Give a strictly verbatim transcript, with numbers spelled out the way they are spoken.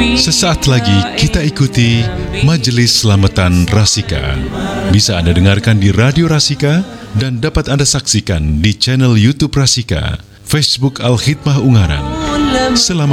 Sesaat lagi kita ikuti Majelis Selamatan Rasika. Bisa Anda dengarkan di Radio Rasika dan dapat Anda saksikan di channel YouTube Rasika, Facebook Al-Hikmah Ungaran. Selamat